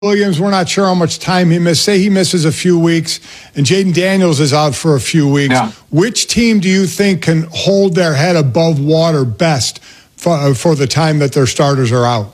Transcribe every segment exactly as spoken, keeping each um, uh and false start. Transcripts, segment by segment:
Williams, we're not sure how much time he missed. Say he misses a few weeks, and Jaden Daniels is out for a few weeks. Yeah. Which team do you think can hold their head above water best for, for the time that their starters are out?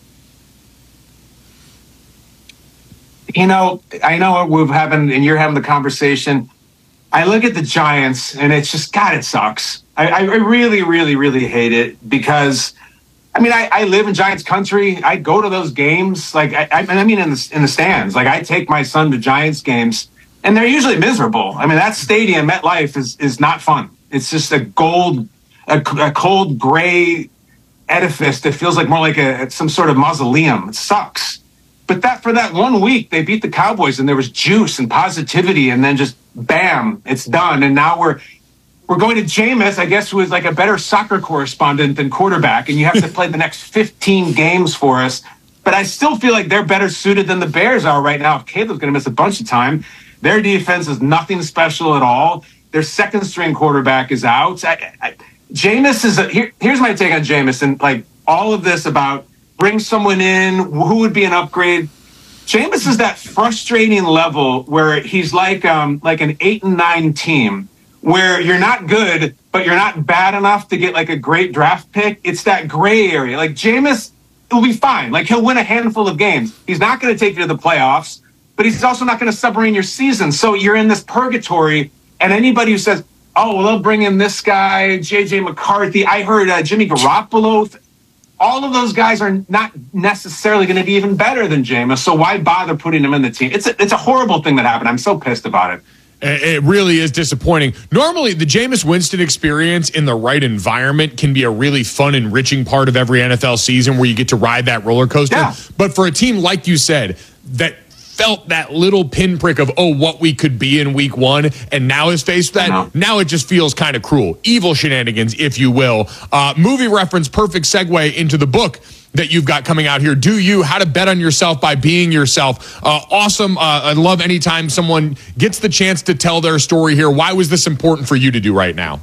You know, I know we've having, and you're having the conversation. I look at the Giants, and it's just, God, it sucks. I, I really, really, really hate it because, I mean, I, I live in Giants country. I go to those games. Like, I, I mean, in the, in the stands. Like, I take my son to Giants games, and they're usually miserable. I mean, that stadium, MetLife, is is not fun. It's just a gold, a, a cold gray edifice that feels like more like a some sort of mausoleum. It sucks. But that for that one week, they beat the Cowboys, and there was juice and positivity, and then just bam, it's done. And now we're we're going to Jameis, I guess, who is like a better soccer correspondent than quarterback, and you have to play the next fifteen games for us. But I still feel like they're better suited than the Bears are right now. If Caleb's going to miss a bunch of time, their defense is nothing special at all. Their second string quarterback is out. I, I, Jameis is a, here, here's my take on Jameis, and like all of this about bring someone in who would be an upgrade. Jameis is that frustrating level where he's like um, like an eight and nine team where you're not good, but you're not bad enough to get like a great draft pick. It's that gray area. Like Jameis will be fine. Like he'll win a handful of games. He's not going to take you to the playoffs, but he's also not going to submarine your season. So you're in this purgatory. And anybody who says, "Oh, well, they'll bring in this guy, J J McCarthy." I heard uh, Jimmy Garoppolo. All of those guys are not necessarily going to be even better than Jameis. So why bother putting him in the team? It's a, it's a horrible thing that happened. I'm so pissed about it. It really is disappointing. Normally, the Jameis Winston experience in the right environment can be a really fun, enriching part of every N F L season where you get to ride that roller coaster. Yeah. But for a team, like you said, that felt that little pinprick of, oh, what we could be in week one, and now is faced with that, now it just feels kind of cruel. Evil shenanigans, if you will. Uh, movie reference, perfect segue into the book that you've got coming out here. Do You, How to Bet on Yourself by Being Yourself. Uh, awesome. Uh, I love anytime someone gets the chance to tell their story here. Why was this important for you to do right now?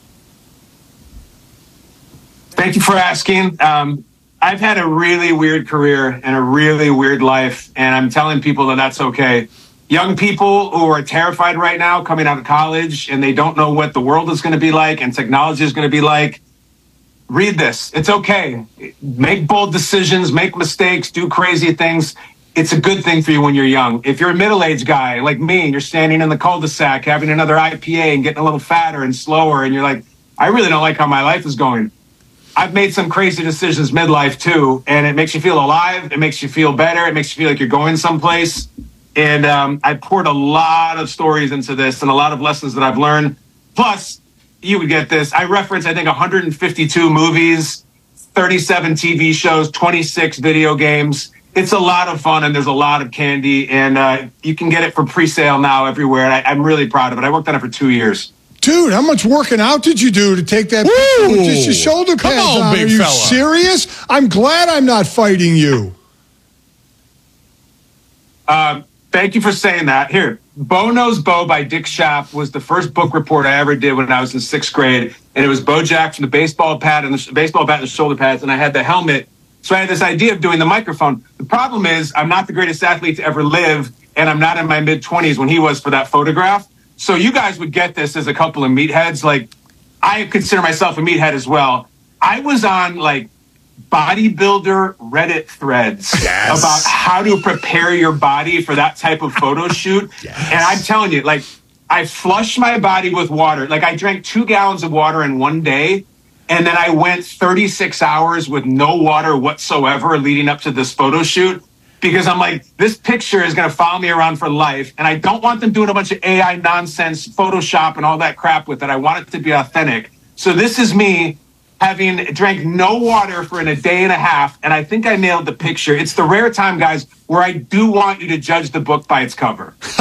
Thank you for asking. Um, I've had a really weird career and a really weird life, and I'm telling people that that's okay. Young people who are terrified right now coming out of college and they don't know what the world is going to be like and technology is going to be like, read this. It's okay. Make bold decisions, make mistakes, do crazy things. It's a good thing for you when you're young. If you're a middle-aged guy like me and you're standing in the cul-de-sac having another I P A and getting a little fatter and slower and you're like, I really don't like how my life is going. I've made some crazy decisions midlife too, and it makes you feel alive. It makes you feel better. It makes you feel like you're going someplace. And um, I poured a lot of stories into this and a lot of lessons that I've learned. Plus, you would get this. I reference, I think, one hundred fifty-two movies, thirty-seven T V shows, twenty-six video games. It's a lot of fun, and there's a lot of candy, and uh, you can get it for pre-sale now everywhere. And I, I'm really proud of it. I worked on it for two years. Dude, how much working out did you do to take that Woo! with just your shoulder pads Come on, on? big Are you fella. serious? I'm glad I'm not fighting you. Uh, thank you for saying that. Here, Bo Knows Bo by Dick Schaap was the first book report I ever did when I was in sixth grade, and it was Bo Jackson, the baseball pad and the baseball bat and the shoulder pads, and I had the helmet. So I had this idea of doing the microphone. The problem is I'm not the greatest athlete to ever live, and I'm not in my mid-twenties when he was for that photograph. So you guys would get this as a couple of meatheads. Like, I consider myself a meathead as well. I was on, like, bodybuilder Reddit threads yes. about how to prepare your body for that type of photo shoot. Yes. And I'm telling you, like, I flushed my body with water. Like, I drank two gallons of water in one day, and then I went thirty-six hours with no water whatsoever leading up to this photo shoot. Because I'm like, this picture is going to follow me around for life. And I don't want them doing a bunch of A I nonsense, Photoshop and all that crap with it. I want it to be authentic. So this is me having drank no water for in a day and a half. And I think I nailed the picture. It's the rare time, guys, where I do want you to judge the book by its cover. Could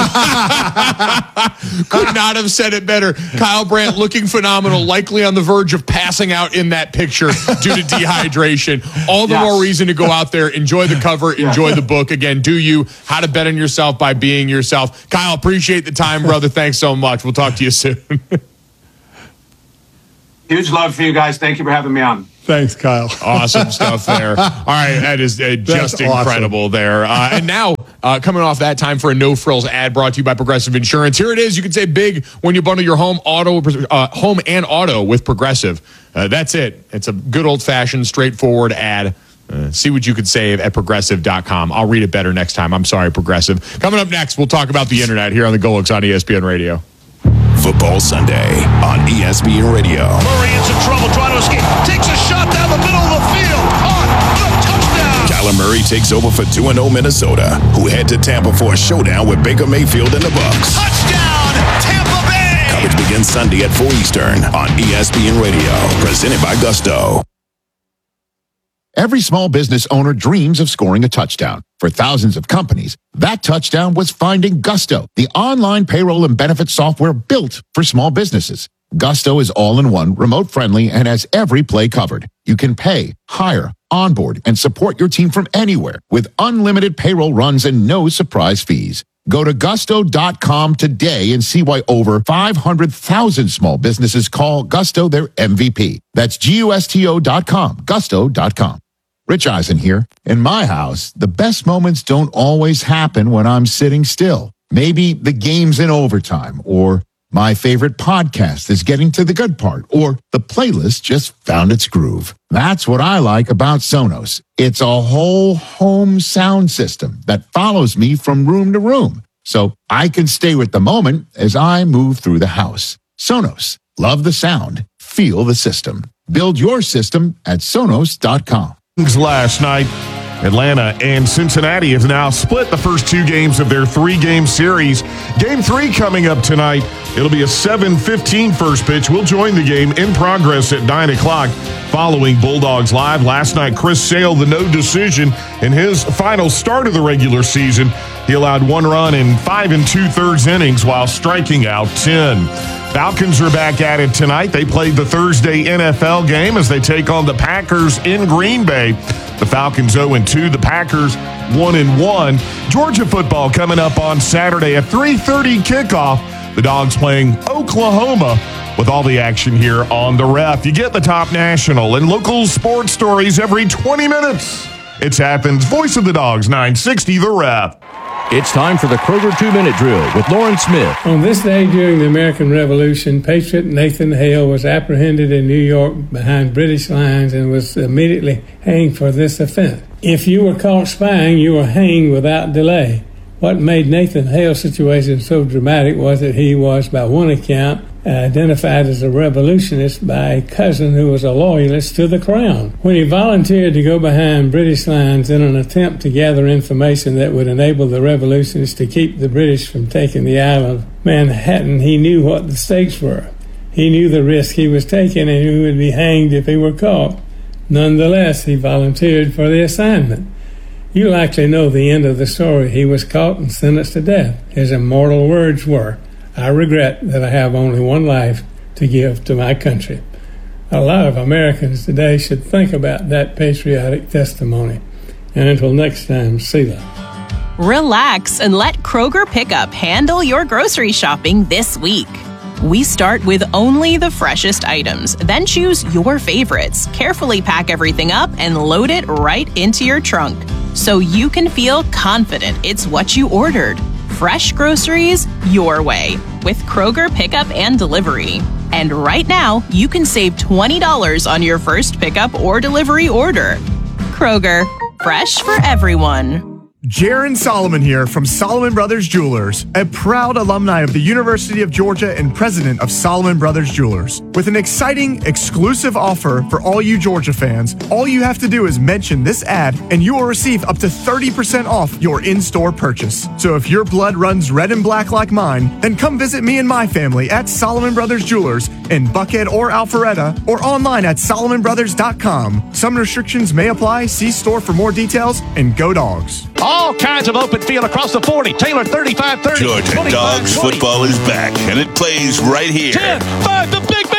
not have said it better. Kyle Brandt looking phenomenal, likely on the verge of passing out in that picture due to dehydration. All the Yes. more reason to go out there, enjoy the cover, enjoy the book. Again, Do You, How to Bet on Yourself by Being Yourself. Kyle, appreciate the time, brother. Thanks so much. We'll talk to you soon. Huge love for you guys. Thank you for having me on. Thanks, Kyle. Awesome stuff there. All right, that is uh, just awesome. incredible there. Uh, and now, uh, coming off that, time for a No Frills ad brought to you by Progressive Insurance. Here it is. You can save big when you bundle your home, auto, uh, home and auto with Progressive. Uh, that's it. It's a good old-fashioned, straightforward ad. Uh, see what you could save at progressive dot com. I'll read it better next time. I'm sorry, Progressive. Coming up next, we'll talk about the internet here on the Golics on E S P N Radio. Football Sunday on E S P N Radio. Murray in some trouble trying to escape. Takes a shot down the middle of the field. Caught. Touchdown. Kyler Murray takes over for two and oh Minnesota, who head to Tampa for a showdown with Baker Mayfield and the Bucs. Touchdown, Tampa Bay. Coverage begins Sunday at four Eastern on E S P N Radio. Presented by Gusto. Every small business owner dreams of scoring a touchdown. For thousands of companies, that touchdown was finding Gusto, the online payroll and benefits software built for small businesses. Gusto is all-in-one, remote-friendly, and has every play covered. You can pay, hire, onboard, and support your team from anywhere with unlimited payroll runs and no surprise fees. Go to gusto dot com today and see why over five hundred thousand small businesses call Gusto their M V P. That's G U S T O dot com, gusto dot com. Rich Eisen here. In my house, the best moments don't always happen when I'm sitting still. Maybe the game's in overtime, or my favorite podcast is getting to the good part, or the playlist just found its groove. That's what I like about Sonos. It's a whole home sound system that follows me from room to room, so I can stay with the moment as I move through the house. Sonos. Love the sound. Feel the system. Build your system at sonos dot com. Last night, Atlanta and Cincinnati have now split the first two games of their three-game series. Game three coming up tonight. It'll be a seven fifteen first pitch. We'll join the game in progress at nine o'clock following Bulldogs Live. Last night, Chris Sale, the no decision in his final start of the regular season. He allowed one run in five and two-thirds innings while striking out ten. Falcons are back at it tonight. They played the Thursday N F L game as they take on the Packers in Green Bay. The Falcons oh and two, the Packers one and one. Georgia football coming up on Saturday at three thirty kickoff. The Dogs playing Oklahoma with all the action here on the Ref. You get the top national and local sports stories every twenty minutes. It's Athens' Voice of the Dogs, nine sixty The Ref. It's time for the Kroger two-minute drill with Lauren Smith. On this day during the American Revolution, Patriot Nathan Hale was apprehended in New York behind British lines and was immediately hanged for this offense. If you were caught spying, you were hanged without delay. What made Nathan Hale's situation so dramatic was that he was, by one account, identified as a revolutionist by a cousin who was a loyalist to the crown. When he volunteered to go behind British lines in an attempt to gather information that would enable the revolutionists to keep the British from taking the island of Manhattan, he knew what the stakes were. He knew the risk he was taking and he would be hanged if he were caught. Nonetheless, he volunteered for the assignment. You likely know the end of the story. He was caught and sentenced to death. His immortal words were, "I regret that I have only one life to give to my country." A lot of Americans today should think about that patriotic testimony. And until next time, Selah. Relax and let Kroger Pickup handle your grocery shopping this week. We start with only the freshest items, then choose your favorites, carefully pack everything up, and load it right into your trunk so you can feel confident it's what you ordered. Fresh groceries your way with Kroger Pickup and Delivery. And right now, you can save twenty dollars on your first pickup or delivery order. Kroger, fresh for everyone. Jaron Solomon here from Solomon Brothers Jewelers, a proud alumni of the University of Georgia and president of Solomon Brothers Jewelers. With an exciting, exclusive offer for all you Georgia fans, all you have to do is mention this ad and you will receive up to thirty percent off your in-store purchase. So if your blood runs red and black like mine, then come visit me and my family at Solomon Brothers Jewelers in Buckhead or Alpharetta or online at solomon brothers dot com. Some restrictions may apply. See store for more details, and go Dogs. All kinds of open field across the forty. Taylor thirty-five thirty. Georgia Dogs football is back, and it plays right here. ten, five, the big man dives.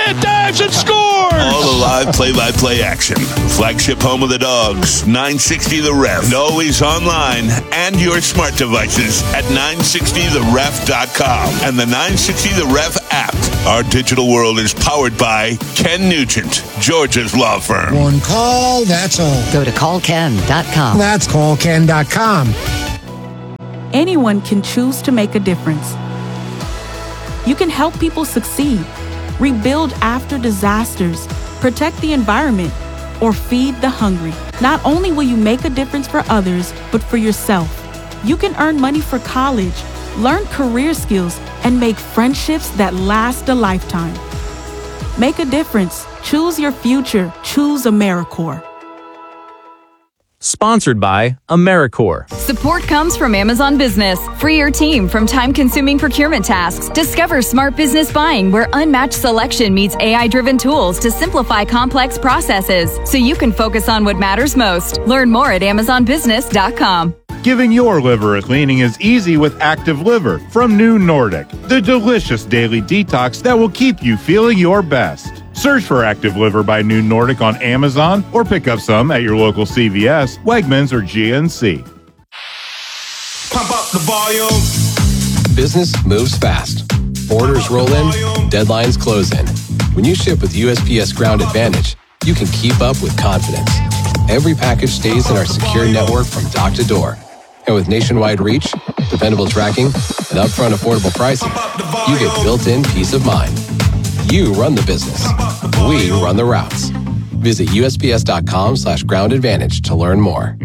drives and scores! All the live play-by-play action. Flagship home of the Dogs, nine sixty The Ref. And always online and your smart devices at nine sixty the ref dot com and the nine sixty The Ref app. Our digital world is powered by Ken Nugent, Georgia's law firm. One call, that's all. Go to call ken dot com. That's call ken dot com. Anyone can choose to make a difference. You can help people succeed, rebuild after disasters, protect the environment, or feed the hungry. Not only will you make a difference for others, but for yourself. You can earn money for college, learn career skills, and make friendships that last a lifetime. Make a difference. Choose your future. Choose AmeriCorps. Sponsored by AmeriCorps. Support comes from Amazon Business. Free your team from time-consuming procurement tasks. Discover smart business buying where unmatched selection meets A I-driven tools to simplify complex processes so you can focus on what matters most. Learn more at amazon business dot com. Giving your liver a cleaning is easy with Active Liver from New Nordic, the delicious daily detox that will keep you feeling your best. Search for Active Liver by New Nordic on Amazon or pick up some at your local C V S, Wegmans, or G N C. Pump up the volume. Business moves fast. Orders roll in, deadlines close in. When you ship with U S P S Ground Advantage, you can keep up with confidence. Every package stays in our secure network from dock to door. And with nationwide reach, dependable tracking, and upfront affordable pricing, you get built-in peace of mind. You run the business. We run the routes. Visit U S P S dot com slash ground advantage to learn more.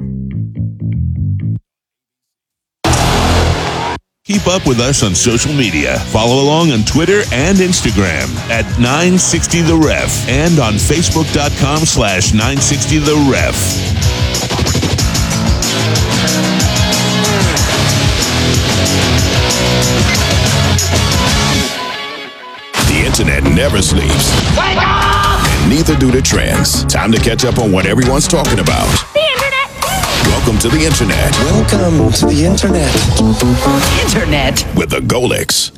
Keep up with us on social media. Follow along on Twitter and Instagram at nine sixty The Ref and on Facebook dot com slash nine sixty The Ref. The internet never sleeps. Wake up! And neither do the trends. Time to catch up on what everyone's talking about. The internet! Welcome to the internet. Welcome to the internet. Internet. With the Golix.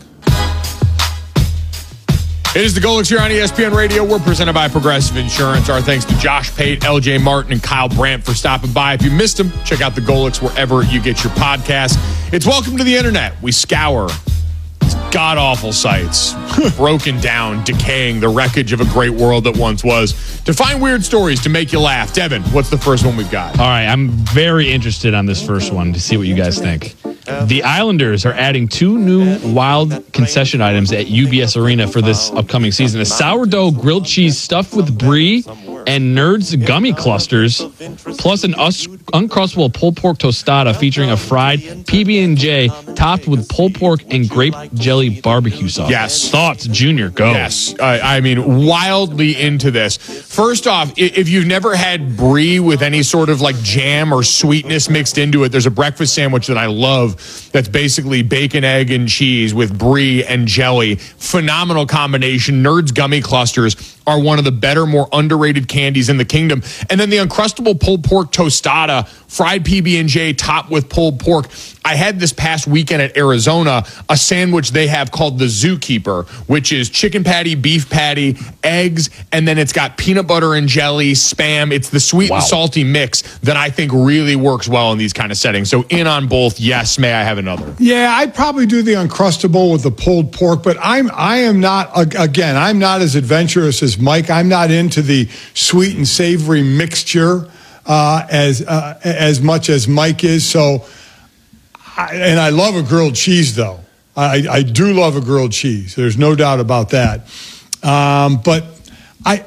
It is the Golix here on E S P N Radio. We're presented by Progressive Insurance. Our thanks to Josh Pate, L J Martin, and Kyle Brandt for stopping by. If you missed them, check out the Golix wherever you get your podcast. It's Welcome to the Internet. We scour god-awful sites, broken down, decaying, the wreckage of a great world that once was, to find weird stories to make you laugh. Devin, what's the first one we've got? All right, I'm very interested on this first one to see what you guys think. The Islanders are adding two new wild concession items at U B S Arena for this upcoming season. A sourdough grilled cheese stuffed with brie and Nerds gummy clusters, plus an us- uncrustable pulled pork tostada featuring a fried P B and J topped with pulled pork and grape jelly barbecue sauce. Yes. Thoughts, Junior, go. Yes. Uh, I mean, wildly into this. First off, if you've never had brie with any sort of like jam or sweetness mixed into it, there's a breakfast sandwich that I love that's basically bacon, egg, and cheese with brie and jelly. Phenomenal combination. Nerds gummy clusters are one of the better, more underrated candies in the kingdom. And then the Uncrustable pulled pork tostada, fried P B and J topped with pulled pork. I had this past weekend at Arizona a sandwich they have called the Zookeeper, which is chicken patty, beef patty, eggs, and then it's got peanut butter and jelly, Spam. It's the sweet wow. and salty mix that I think really works well in these kind of settings. So in on both. Yes, may I have another? Yeah, I'd probably do the Uncrustable with the pulled pork, but I'm I am not again. I'm not as adventurous as Mike. I'm not into the sweet and savory mixture uh, as uh, as much as Mike is. So. I, and I love a grilled cheese, though. I, I do love a grilled cheese. There's no doubt about that. Um, but I,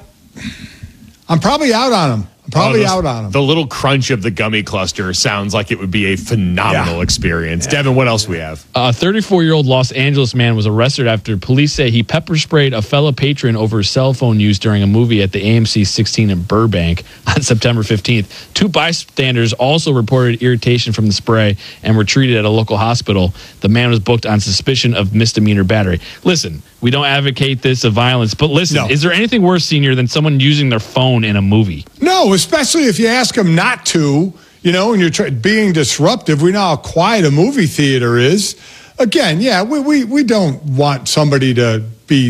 I'm probably out on them. I'm probably oh, out on them. The little crunch of the gummy cluster sounds like it would be a phenomenal yeah. experience. Yeah. Devin, what else we have? A thirty-four-year-old Los Angeles man was arrested after police say he pepper sprayed a fellow patron over cell phone use during a movie at the A M C sixteen in Burbank on September fifteenth. Two bystanders also reported irritation from the spray and were treated at a local hospital. The man was booked on suspicion of misdemeanor battery. Listen, we don't advocate this of violence, but listen, no. is there anything worse, Senior, than someone using their phone in a movie? No, especially if you ask them not to, you know, and you're try- being disruptive. We know how quiet a movie theater is. Again, yeah, we, we, we don't want somebody to be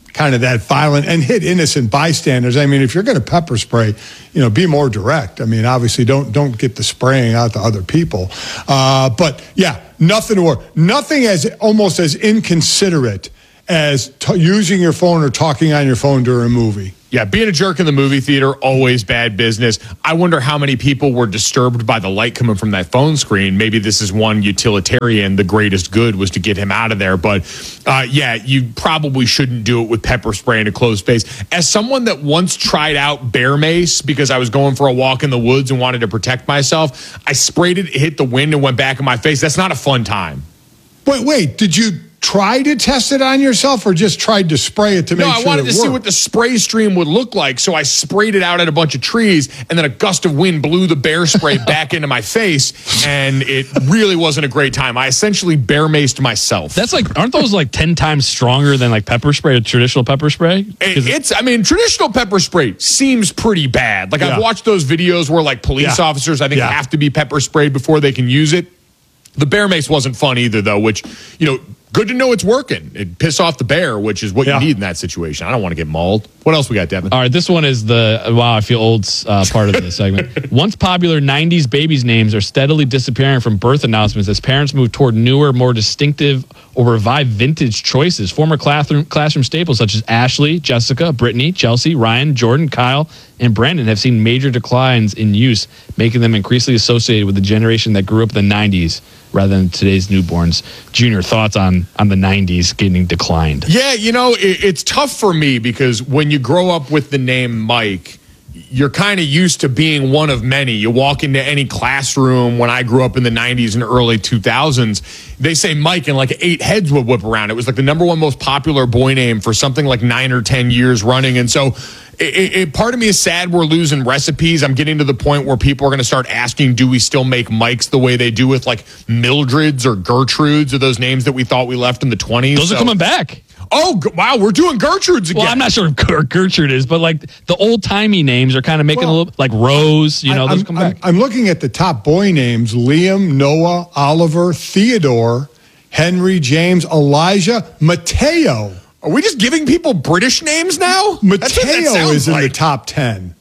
kind of that violent and hit innocent bystanders. I mean, if you're going to pepper spray, you know, be more direct. I mean, obviously, don't don't get the spraying out to other people. Uh, but yeah, nothing or nothing as almost as inconsiderate as t- using your phone or talking on your phone during a movie. Yeah, being a jerk in the movie theater, always bad business. I wonder how many people were disturbed by the light coming from that phone screen. Maybe this is one utilitarian. The greatest good was to get him out of there. But uh, yeah, you probably shouldn't do it with pepper spray in a closed space. As someone that once tried out bear mace because I was going for a walk in the woods and wanted to protect myself, I sprayed it, it hit the wind and went back in my face. That's not a fun time. Wait, wait, did you try to test it on yourself or just tried to spray it to make no, sure I wanted it to worked? see what the spray stream would look like, so I sprayed it out at a bunch of trees, and then a gust of wind blew the bear spray back into my face, and it really wasn't a great time. I essentially bear maced myself. That's like, aren't those like ten times stronger than like pepper spray or traditional pepper spray? It, it's, I mean, traditional pepper spray seems pretty bad. Like, Yeah. I've watched those videos where like police Yeah. officers, I think, Yeah. have to be pepper sprayed before they can use it. The bear mace wasn't fun either, though, which, you know, good to know it's working. It piss off the bear, which is what Yeah. you need in that situation. I don't want to get mauled. What else we got, Devin? All right, this one is the wow, I feel old uh, part of the segment. Once popular nineties babies' names are steadily disappearing from birth announcements as parents move toward newer, more distinctive or revived vintage choices. Former classroom classroom staples such as Ashley, Jessica, Brittany, Chelsea, Ryan, Jordan, Kyle, and Brandon have seen major declines in use, making them increasingly associated with the generation that grew up in the nineties rather than today's newborns. Junior, thoughts on on the nineties getting declined? Yeah, you know, it, it's tough for me because when you grow up with the name Mike, you're kind of used to being one of many. You walk into any classroom when I grew up in the nineties and early two thousands, they say Mike and like eight heads would whip around. It was like the number one most popular boy name for something like nine or ten years running. And so it, it, it, part of me is sad we're losing recipes. I'm getting to the point where people are going to start asking, do we still make Mikes the way they do with like Mildreds or Gertrudes or those names that we thought we left in the twenties? Those so, are coming back. Oh, g- wow, we're doing Gertrudes again. Well, I'm not sure if Ger- Gertrude is, but like the old timey names are kind of making Well, a little like Rose. You know, I, those I'm, come I'm, back. I'm looking at the top boy names: Liam, Noah, Oliver, Theodore, Henry, James, Elijah, Mateo. Are we just giving people British names now? That's what that Mateo sounds is in the like. top ten.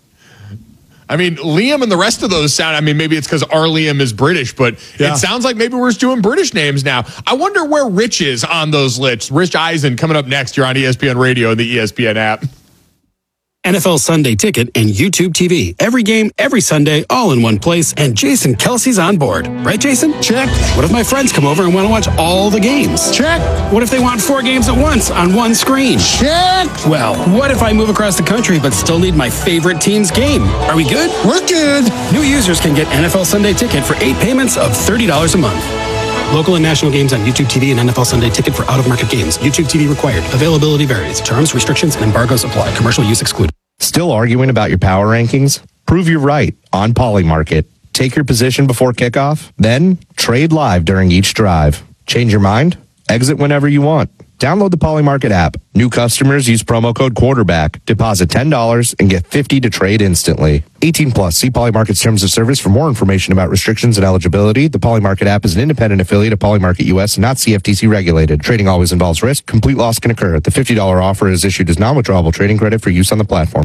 I mean, Liam and the rest of those sound, I mean, maybe it's because our Liam is British, but Yeah. it sounds like maybe we're just doing British names now. I wonder where Rich is on those lists. Rich Eisen coming up next. You're on E S P N Radio and the E S P N app. N F L Sunday Ticket and YouTube T V. Every game, every Sunday, all in one place. And Jason Kelsey's on board. Right, Jason? Check. What if my friends come over and want to watch all the games? Check. What if they want four games at once on one screen? Check. Well, what if I move across the country but still need my favorite team's game? Are we good? We're good. New users can get N F L Sunday Ticket for eight payments of thirty dollars a month. Local and national games on YouTube T V and N F L Sunday Ticket for out-of-market games. YouTube T V required. Availability varies. Terms, restrictions, and embargoes apply. Commercial use excluded. Still arguing about your power rankings? Prove you're right on Polymarket. Take your position before kickoff, then trade live during each drive. Change your mind? Exit whenever you want. Download the Polymarket app. New customers use promo code quarterback. Deposit ten dollars and get fifty dollars to trade instantly. eighteen plus. See Polymarket's terms of service for more information about restrictions and eligibility. The Polymarket app is an independent affiliate of Polymarket U S and not C F T C regulated. Trading always involves risk. Complete loss can occur. The fifty dollars offer is issued as non-withdrawable trading credit for use on the platform.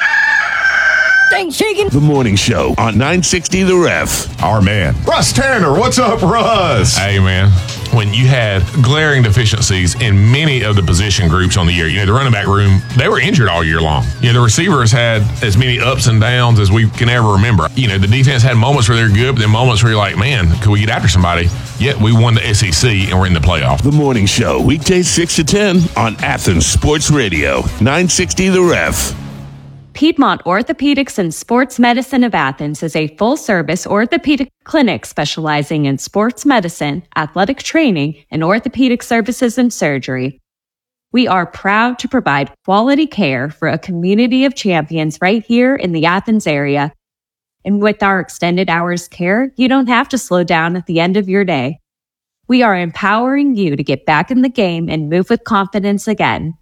Thanks, Shakin'. The Morning Show on nine sixty The Ref. Our man, Russ Tanner. What's up, Russ? Hey, man. When you had glaring deficiencies in many of the position groups on the year, you know, the running back room, they were injured all year long. You know, the receivers had as many ups and downs as we can ever remember. You know, the defense had moments where they're good, but then moments where you're like, man, could we get after somebody? Yet we won the S E C and we're in the playoff. The Morning Show, weekdays six to ten on Athens Sports Radio, nine sixty The Ref. Piedmont Orthopedics and Sports Medicine of Athens is a full-service orthopedic clinic specializing in sports medicine, athletic training, and orthopedic services and surgery. We are proud to provide quality care for a community of champions right here in the Athens area. And with our extended hours care, you don't have to slow down at the end of your day. We are empowering you to get back in the game and move with confidence again.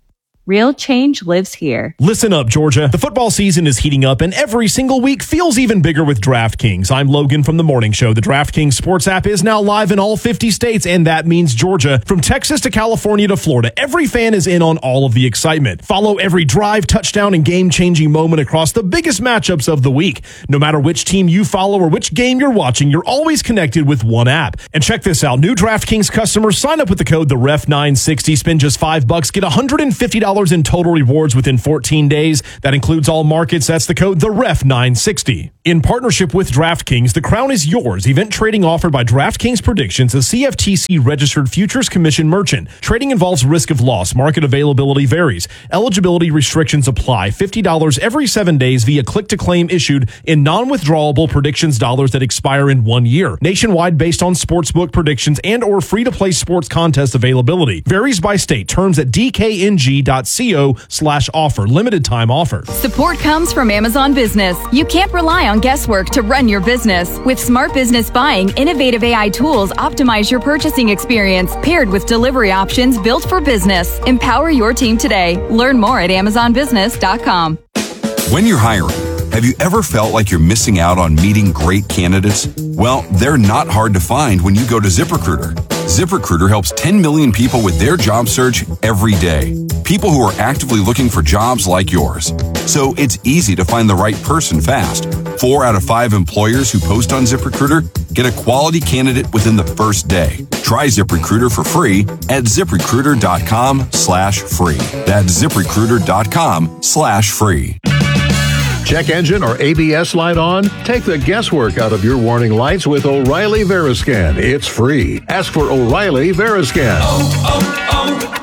Real change lives here. Listen up, Georgia. The football season is heating up, and every single week feels even bigger with DraftKings. I'm Logan from The Morning Show. The DraftKings Sports app is now live in all fifty states, and that means Georgia. From Texas to California to Florida, every fan is in on all of the excitement. Follow every drive, touchdown, and game-changing moment across the biggest matchups of the week. No matter which team you follow or which game you're watching, you're always connected with one app. And check this out. New DraftKings customers sign up with the code the ref nine sixty, spend just five bucks, get one hundred fifty dollars in total rewards within fourteen days. That includes all markets. That's the code the ref nine sixty. In partnership with DraftKings, the crown is yours. Event trading offered by DraftKings Predictions, a C F T C registered futures commission merchant. Trading involves risk of loss. Market availability varies. Eligibility restrictions apply. fifty dollars every seven days via click to claim issued in non-withdrawable predictions dollars that expire in one year. Nationwide based on sportsbook predictions and or free to play sports contest availability. Varies by state. Terms at d k n g dot co slash offer. Limited time offer. Support comes from Amazon Business. You can't rely on guesswork to run your business. With Smart Business Buying, innovative A I tools optimize your purchasing experience, paired with delivery options built for business. Empower your team today. Learn more at amazon business dot com. When you're hiring, have you ever felt like you're missing out on meeting great candidates? Well, they're not hard to find when you go to ZipRecruiter. ZipRecruiter helps ten million people with their job search every day. People who are actively looking for jobs like yours. So it's easy to find the right person fast. Four out of five employers who post on ZipRecruiter get a quality candidate within the first day. Try ZipRecruiter for free at ZipRecruiter.com slash free. That's ZipRecruiter.com slash free. Check engine or A B S light on? Take the guesswork out of your warning lights with O'Reilly Veriscan. It's free. Ask for O'Reilly Veriscan. Oh,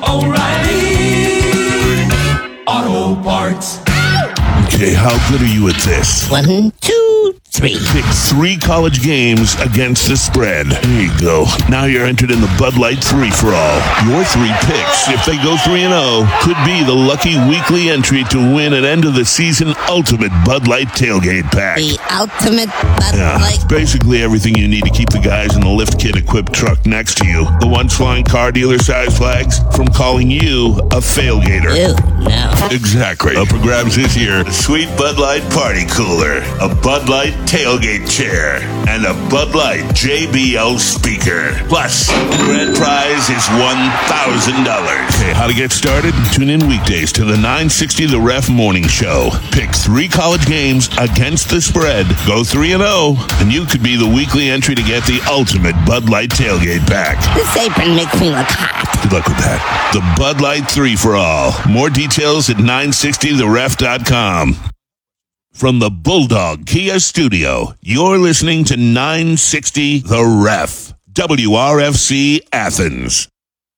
oh, oh, O'Reilly Auto Parts. Okay, how good are you at this? One, two, three. Pick three college games against the spread. There you go. Now you're entered in the Bud Light three for all. Your three picks, if they go three and oh, could be the lucky weekly entry to win an end-of-the-season ultimate Bud Light tailgate pack. The ultimate Bud yeah, Light. Basically everything you need to keep the guys in the lift kit-equipped truck next to you. The ones flying car dealer-sized flags from calling you a failgater. Ew, no. Exactly. Up for grabs this year, a sweet Bud Light party cooler, a Bud Light tailgate chair, and a Bud Light J B L speaker. Plus, the grand prize is one thousand dollars. Okay, how to get started? Tune in weekdays to the nine sixty The Ref Morning Show. Pick three college games against the spread. Go three and oh, and you could be the weekly entry to get the ultimate Bud Light tailgate pack. This apron makes me look hot. Good luck with that. The Bud Light three for all. More details at nine sixty the ref dot com. From the Bulldog Kia Studio, you're listening to nine sixty The Ref, W R F C Athens.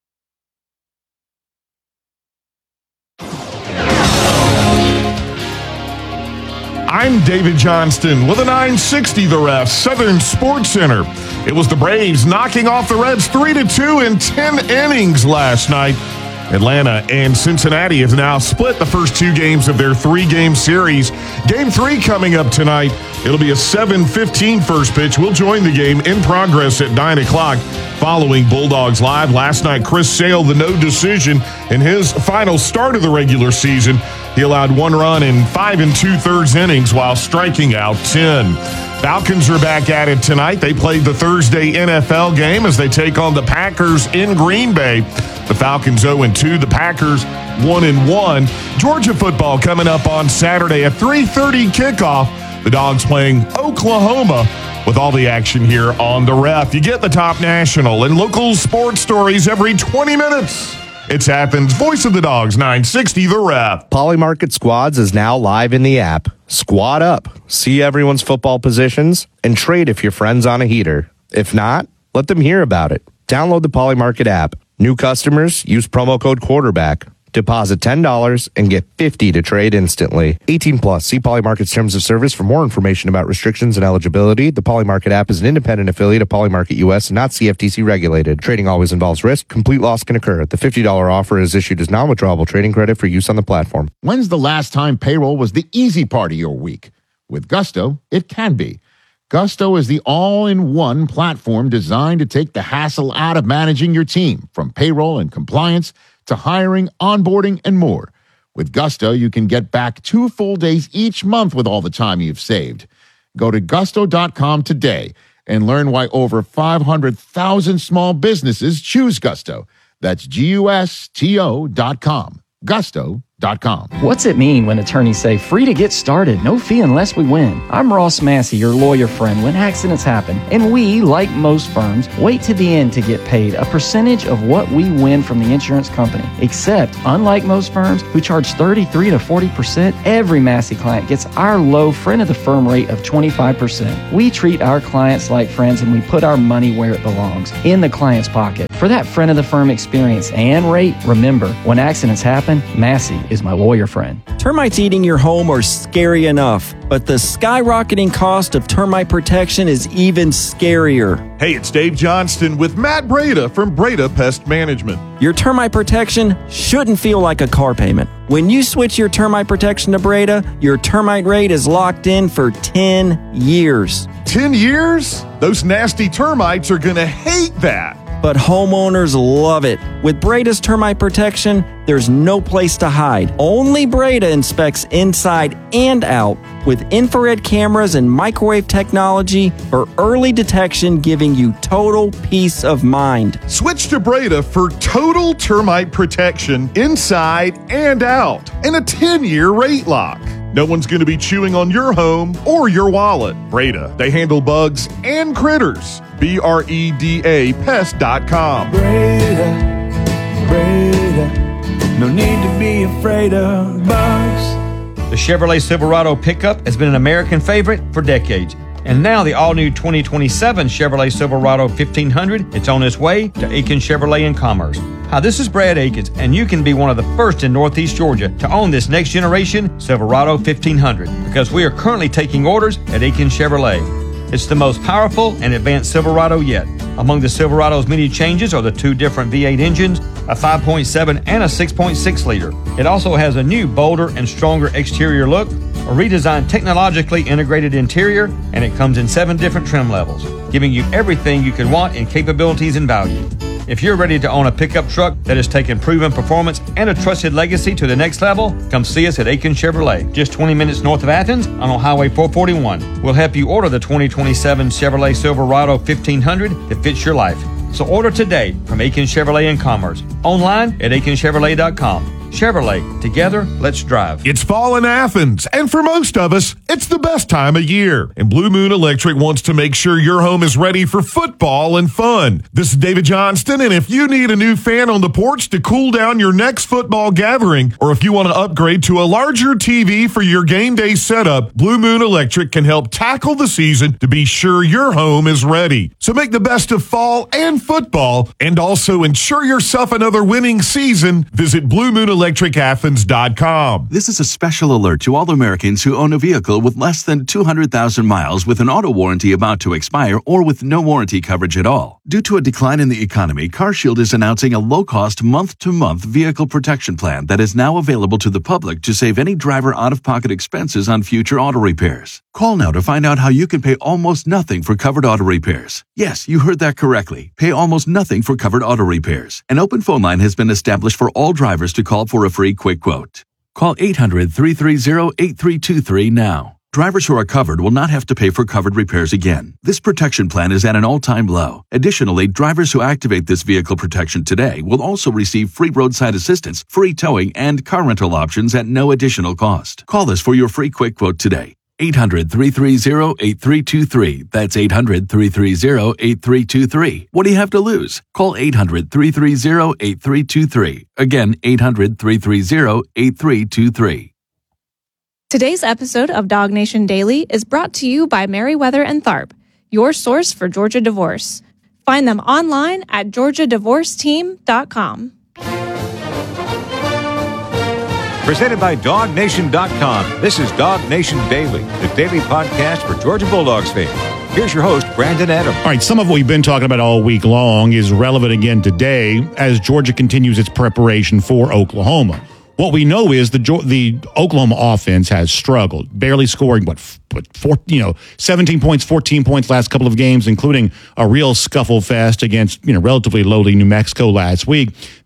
I'm David Johnston with a nine sixty The Ref, Southern Sports Center. It was the Braves knocking off the Reds three to two in ten innings last night. Atlanta and Cincinnati have now split the first two games of their three-game series. Game three coming up tonight. It'll be a seven fifteen first pitch. We'll join the game in progress at nine o'clock following Bulldogs Live. Last night, Chris Sale, the no decision in his final start of the regular season. He allowed one run in five and two-thirds innings while striking out ten. Falcons are back at it tonight. They played the Thursday N F L game as they take on the Packers in Green Bay. The Falcons oh and two, the Packers one and one. Georgia football coming up on Saturday at three thirty kickoff. The Dogs playing Oklahoma with all the action here on The Ref. You get the top national and local sports stories every twenty minutes. It's Athens' Voice of the Dogs, nine sixty The Ref. Polymarket Squads is now live in the app. Squad up, see everyone's football positions, and trade if your friend's on a heater. If not, let them hear about it. Download the Polymarket app. New customers, use promo code quarterback. Deposit ten dollars and get fifty dollars to trade instantly. eighteen plus. See Polymarket's terms of service for more information about restrictions and eligibility. The Polymarket app is an independent affiliate of Polymarket U S and not C F T C regulated. Trading always involves risk. Complete loss can occur. The fifty dollars offer is issued as non-withdrawable trading credit for use on the platform. When's the last time payroll was the easy part of your week? With Gusto, it can be. Gusto is the all-in-one platform designed to take the hassle out of managing your team, from payroll and compliance to hiring, onboarding, and more. With Gusto, you can get back two full days each month with all the time you've saved. Go to gusto dot com today and learn why over five hundred thousand small businesses choose Gusto. That's G U S T O dot com. gusto dot com. What's it mean when attorneys say free to get started, no fee unless we win? I'm Ross Massey, your lawyer friend when accidents happen, and we, like most firms, wait to the end to get paid a percentage of what we win from the insurance company. Except, unlike most firms who charge thirty-three to forty percent, every Massey client gets our low friend of the firm rate of twenty-five percent. We treat our clients like friends and we put our money where it belongs, in the client's pocket. For that friend of the firm experience and rate, remember, when accidents happen, Massey is my lawyer friend. Termites eating your home are scary enough, but the skyrocketing cost of termite protection is even scarier. Hey, it's Dave Johnston with Matt Breda from Breda Pest Management. Your termite protection shouldn't feel like a car payment. When you switch your termite protection to Breda, your termite rate is locked in for ten years. ten years? Those nasty termites are going to hate that. But homeowners love it. With Breda's termite protection, there's no place to hide. Only Breda inspects inside and out with infrared cameras and microwave technology for early detection, giving you total peace of mind. Switch to Breda for total termite protection inside and out and a ten-year rate lock. No one's going to be chewing on your home or your wallet. Breda, they handle bugs and critters. B R E D A pest dot com. Breda, Breda, no need to be afraid of bugs. The Chevrolet Silverado pickup has been an American favorite for decades. And now the all-new twenty twenty-seven Chevrolet Silverado fifteen hundred, it's on its way to Aiken Chevrolet in Commerce. Hi, this is Brad Akins, and you can be one of the first in Northeast Georgia to own this next-generation Silverado fifteen hundred because we are currently taking orders at Aiken Chevrolet. It's the most powerful and advanced Silverado yet. Among the Silverado's many changes are the two different V eight engines, a five point seven and a six point six liter. It also has a new, bolder and stronger exterior look, a redesigned technologically integrated interior, and it comes in seven different trim levels, giving you everything you could want in capabilities and value. If you're ready to own a pickup truck that has taken proven performance and a trusted legacy to the next level, come see us at Aiken Chevrolet, just twenty minutes north of Athens on Highway four forty-one. We'll help you order the twenty twenty-seven Chevrolet Silverado fifteen hundred that fits your life. So order today from Aiken Chevrolet in Commerce, online at aiken chevrolet dot com. Chevrolet, together, let's drive. It's fall in Athens, and for most of us, it's the best time of year. And Blue Moon Electric wants to make sure your home is ready for football and fun. This is David Johnston, and if you need a new fan on the porch to cool down your next football gathering, or if you want to upgrade to a larger T V for your game day setup, Blue Moon Electric can help tackle the season to be sure your home is ready. So make the best of fall and football, and also ensure yourself another winning season. Visit Blue Moon Electric. electric athens dot com. This is a special alert to all Americans who own a vehicle with less than two hundred thousand miles with an auto warranty about to expire or with no warranty coverage at all. Due to a decline in the economy, CarShield is announcing a low-cost month-to-month vehicle protection plan that is now available to the public to save any driver out-of-pocket expenses on future auto repairs. Call now to find out how you can pay almost nothing for covered auto repairs. Yes, you heard that correctly. Pay almost nothing for covered auto repairs. An open phone line has been established for all drivers to call for a free quick quote. Call eight hundred, three three zero, eight three two three now. Drivers who are covered will not have to pay for covered repairs again. This protection plan is at an all-time low. Additionally, drivers who activate this vehicle protection today will also receive free roadside assistance, free towing, and car rental options at no additional cost. Call us for your free quick quote today. eight hundred, three three zero, eight three two three. That's eight hundred, three three zero, eight three two three. What do you have to lose? Call eight hundred, three three zero, eight three two three. Again, eight hundred, three three zero, eight three two three. Today's episode of Dog Nation Daily is brought to you by Merriweather and Tharp, your source for Georgia divorce. Find them online at georgia divorce team dot com. Presented by dog nation dot com. This is Dog Nation Daily, the daily podcast for Georgia Bulldogs fans. Here's your host, Brandon Adams. All right, some of what we've been talking about all week long is relevant again today as Georgia continues its preparation for Oklahoma. What we know is the the Oklahoma offense has struggled, barely scoring, what, what four, you know, seventeen points, fourteen points last couple of games, including a real scuffle fest against, you know, relatively lowly New Mexico last week.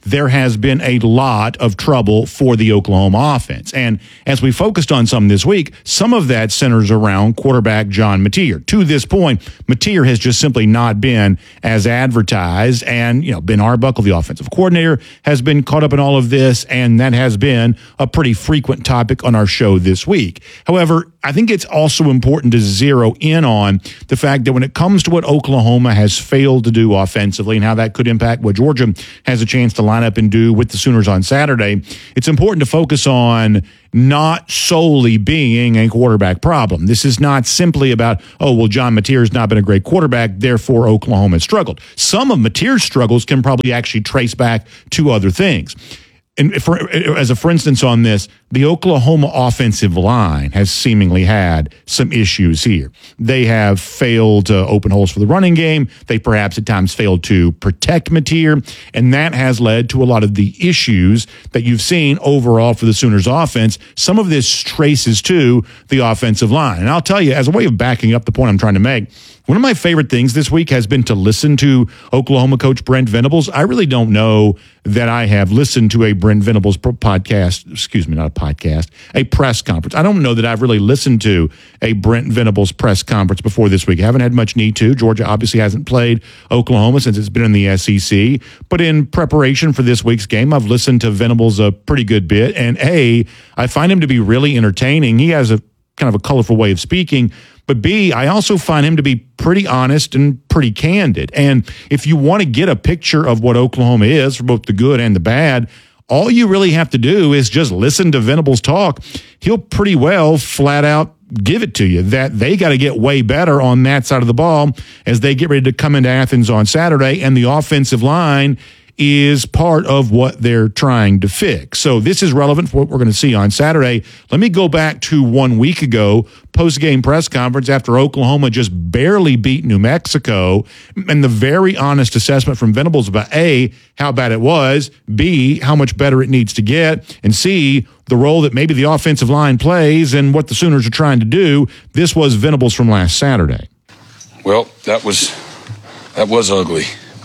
there has been a lot of trouble for the Oklahoma offense. And as we focused on some this week, some of that centers around quarterback John Mateer. To this point, Mateer has just simply not been as advertised, and, you know, Ben Arbuckle, the offensive coordinator, has been caught up in all of this, and that has been a pretty frequent topic on our show this week. However, I think it's also important to zero in on the fact that when it comes to what Oklahoma has failed to do offensively and how that could impact what Georgia has a chance to line up and do with the Sooners on Saturday, it's important to focus on not solely being a quarterback problem. This is not simply about, oh, well, John Mateer's not been a great quarterback, therefore Oklahoma has struggled. Some of Mateer's struggles can probably actually trace back to other things. And for, as a for instance on this, the Oklahoma offensive line has seemingly had some issues here. They have failed to open holes for the running game. They perhaps at times failed to protect Mateer, and that has led to a lot of the issues that you've seen overall for the Sooners offense. Some of this traces to the offensive line. And I'll tell you, as a way of backing up the point I'm trying to make, one of my favorite things this week has been to listen to Oklahoma coach Brent Venables. I really don't know that I have listened to a Brent Venables podcast, excuse me, not a podcast, a press conference. I don't know that I've really listened to a Brent Venables press conference before this week. I haven't had much need to. Georgia obviously hasn't played Oklahoma since it's been in the S E C. But in preparation for this week's game, I've listened to Venables a pretty good bit. And A, I find him to be really entertaining. He has a kind of a colorful way of speaking. But B, I also find him to be pretty honest and pretty candid. And if you want to get a picture of what Oklahoma is, for both the good and the bad, all you really have to do is just listen to Venables talk. He'll pretty well flat out give it to you that they got to get way better on that side of the ball as they get ready to come into Athens on Saturday, and the offensive line is part of what they're trying to fix. So this is relevant for what we're going to see on Saturday. Let me go back to one week ago, post-game press conference after Oklahoma just barely beat New Mexico, and the very honest assessment from Venables about A, how bad it was, B, how much better it needs to get, and C, the role that maybe the offensive line plays and what the Sooners are trying to do. This was Venables from last Saturday. Well, that was that was ugly.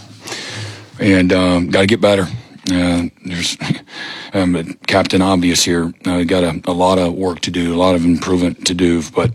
And um, got to get better. Uh, there's um, Captain Obvious here. Uh, got a, a lot of work to do, a lot of improvement to do. But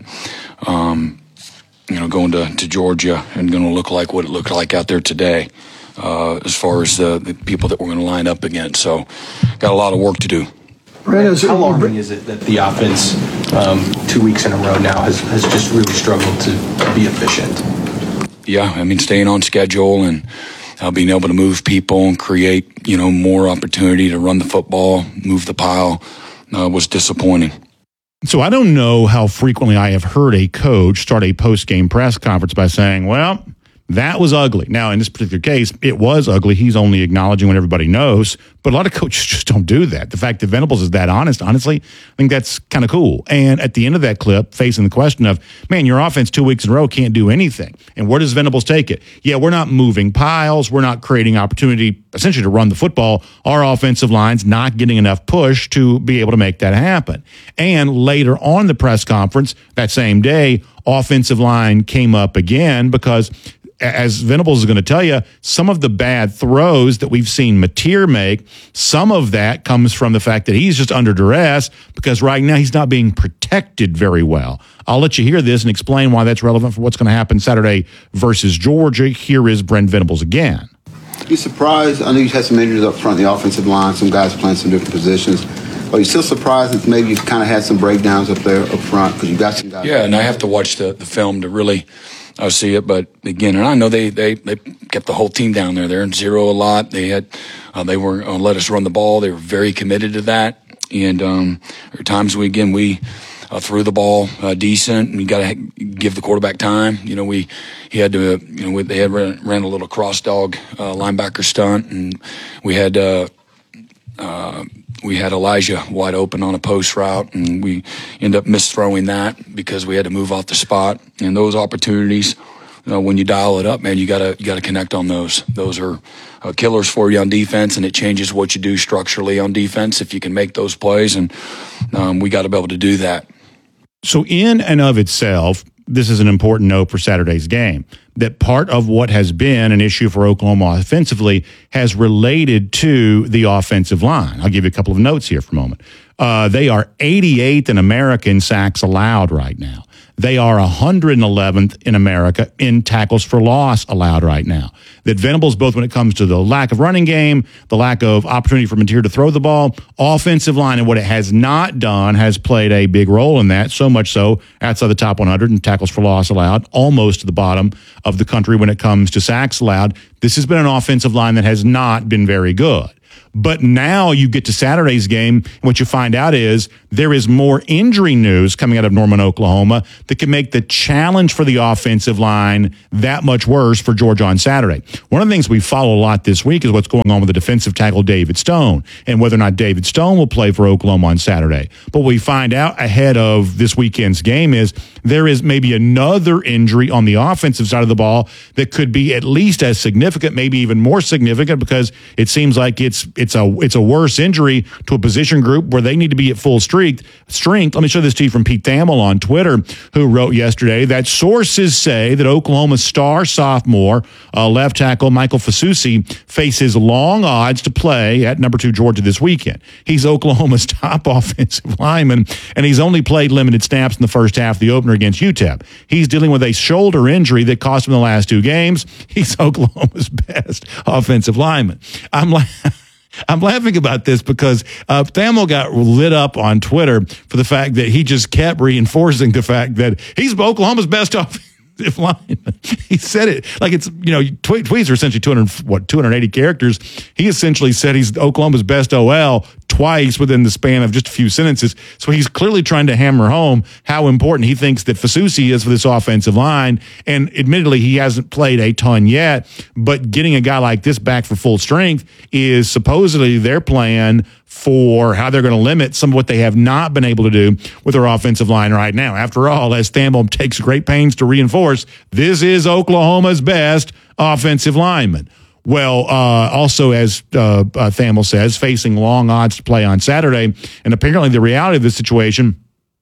um, you know, going to, to Georgia and going to look like what it looked like out there today, uh, as far as the, the people that we're going to line up against. So, got a lot of work to do. Brandon, how alarming is it that the offense, um, two weeks in a row now, has, has just really struggled to be efficient? Yeah, I mean, staying on schedule and Uh, being able to move people and create, you know, more opportunity to run the football, move the pile, uh, was disappointing. So I don't know how frequently I have heard a coach start a post-game press conference by saying, well, that was ugly. Now, in this particular case, it was ugly. He's only acknowledging what everybody knows. But a lot of coaches just don't do that. The fact that Venables is that honest, honestly, I think that's kind of cool. And at the end of that clip, facing the question of, man, your offense two weeks in a row can't do anything. And where does Venables take it? Yeah, we're not moving piles. We're not creating opportunity, essentially, to run the football. Our offensive line's not getting enough push to be able to make that happen. And later on in the press conference, that same day, offensive line came up again because, as Venables is going to tell you, some of the bad throws that we've seen Mateer make, some of that comes from the fact that he's just under duress because right now he's not being protected very well. I'll let you hear this and explain why that's relevant for what's going to happen Saturday versus Georgia. Here is Brent Venables again. You surprised? I know you had some injuries up front in the offensive line, some guys playing some different positions. Are you still surprised that maybe you kind of had some breakdowns up there up front because you got some guys? Yeah, and I have to watch the, the film to really I see it, but again, and I know they, they, they kept the whole team down there. They're in zero a lot. They had, uh, they were going to let us run the ball. They were very committed to that. And um, there were times we again we uh, threw the ball uh, decent. And you got to give the quarterback time. You know, we he had to. You know, they had ran, ran a little cross dog uh, linebacker stunt, and we had. Uh, uh, We had Elijah wide open on a post route, and we ended up misthrowing that because we had to move off the spot. And those opportunities, you know, when you dial it up, man, you gotta you gotta connect on those. Those are uh, killers for you on defense, and it changes what you do structurally on defense if you can make those plays. And um, we got to be able to do that. So in and of itself, this is an important note for Saturday's game, that part of what has been an issue for Oklahoma offensively has related to the offensive line. I'll give you a couple of notes here for a moment. Uh, they are eighty-eighth in America in sacks allowed right now. They are one hundred eleventh in America in tackles for loss allowed right now. That Venables, both when it comes to the lack of running game, the lack of opportunity for Mateer to throw the ball, offensive line, and what it has not done has played a big role in that, so much so outside the top one hundred in tackles for loss allowed, almost to the bottom of the country when it comes to sacks allowed. This has been an offensive line that has not been very good. But now you get to Saturday's game, and what you find out is there is more injury news coming out of Norman, Oklahoma, that can make the challenge for the offensive line that much worse for Georgia on Saturday. One of the things we follow a lot this week is what's going on with the defensive tackle David Stone and whether or not David Stone will play for Oklahoma on Saturday. But what we find out ahead of this weekend's game is there is maybe another injury on the offensive side of the ball that could be at least as significant, maybe even more significant, because it seems like it's it's a it's a worse injury to a position group where they need to be at full strength. Strength. Let me show this to you from Pete Thamel on Twitter, who wrote yesterday that sources say that Oklahoma's star sophomore uh, left tackle Michael Fasusi faces long odds to play at number two Georgia this weekend. He's Oklahoma's top offensive lineman, and he's only played limited snaps in the first half of the opener against U T E P. He's dealing with a shoulder injury that cost him the last two games. He's Oklahoma's best offensive lineman. I'm like... I'm laughing about this because uh, Thamel got lit up on Twitter for the fact that he just kept reinforcing the fact that he's Oklahoma's best offensive lineman. He said it like it's, you know, tweet, tweets are essentially two hundred, what, two hundred eighty characters. He essentially said he's Oklahoma's best O L twice within the span of just a few sentences. So he's clearly trying to hammer home how important he thinks that Fasusi is for this offensive line. And admittedly, he hasn't played a ton yet, but getting a guy like this back for full strength is supposedly their plan for how they're going to limit some of what they have not been able to do with their offensive line right now. After all, as Thamel takes great pains to reinforce, this is Oklahoma's best offensive lineman. Well, uh, also, as uh, uh, Thamel says, facing long odds to play on Saturday. And apparently the reality of the situation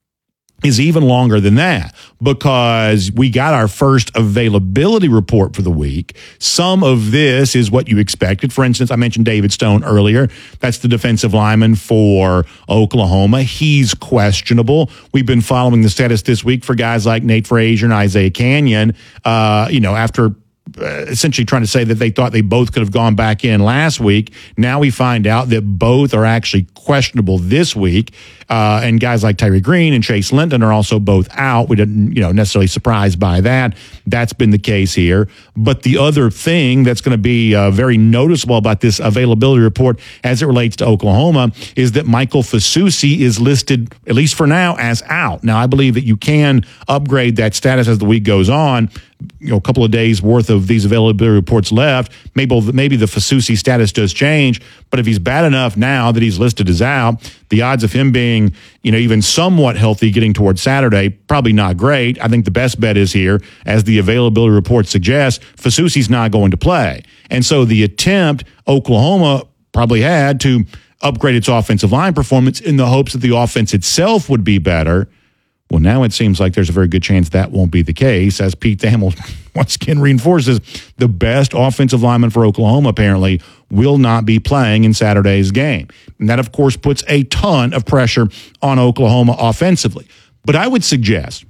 is even longer than that, because we got our first availability report for the week. Some of this is what you expected. For instance, I mentioned David Stone earlier. That's the defensive lineman for Oklahoma. He's questionable. We've been following the status this week for guys like Nate Frazier and Isaiah Canyon, uh, you know, after Uh, essentially trying to say that they thought they both could have gone back in last week. Now we find out that both are actually questionable this week. Uh, and guys like Tyree Green and Chase Linton are also both out. We didn't, you know, necessarily surprised by that. That's been the case here. But the other thing that's going to be uh, very noticeable about this availability report as it relates to Oklahoma is that Michael Fasusi is listed, at least for now, as out. Now, I believe that you can upgrade that status as the week goes on. You know, a couple of days worth of these availability reports left. Maybe, maybe the Fasusi status does change, but if he's bad enough now that he's listed as out, the odds of him being, you know, even somewhat healthy getting towards Saturday, probably not great. I think the best bet is here, as the availability report suggests, Fasusi's not going to play. And so the attempt Oklahoma probably had to upgrade its offensive line performance in the hopes that the offense itself would be better. Well, now it seems like there's a very good chance that won't be the case, as Pete Thamel once again reinforces the best offensive lineman for Oklahoma apparently will not be playing in Saturday's game. And that, of course, puts a ton of pressure on Oklahoma offensively. But I would suggest